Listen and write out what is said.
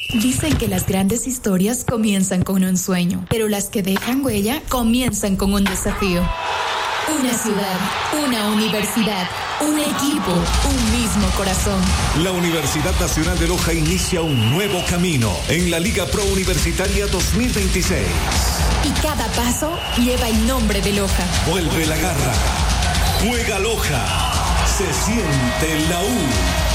Dicen que las grandes historias comienzan con un sueño, pero las que dejan huella comienzan con un desafío. Una ciudad, una universidad, un equipo, un mismo corazón. La Universidad Nacional de Loja inicia un nuevo camino en la Liga Pro Universitaria 2026. Y cada paso lleva el nombre de Loja. Vuelve la garra. Juega Loja. Se siente la U.